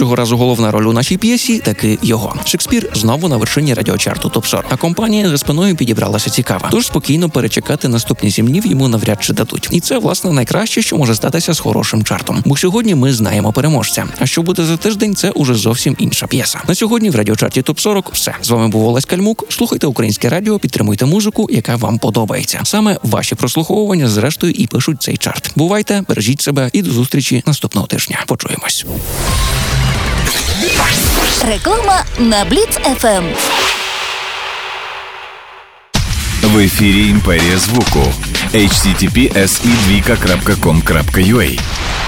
Цього разу головна роль у нашій п'єсі таки його. Шекспір знову на вершині радіочарту топ-40, а компанія за спиною підібралася цікава. Тож спокійно перечекати наступні 7 днів йому навряд чи дадуть. І це, власне, найкраще, що може статися з хорошим чартом. Бо сьогодні ми знаємо переможця. А що буде за тиждень, це уже зовсім інша п'єса. На сьогодні в радіочарті топ-40 все. З вами був Олесь Кальмук. Слухайте українське радіо, підтримуйте музику, яка вам подобається. Саме ваші прослуховування зрештою і пишуть цей чарт. Бувайте, бережіть себе і до зустрічі наступного тижня. Почуємось. Реклама на Бліц ФМ. В ефірі Імперія звуку. https://2.com.ua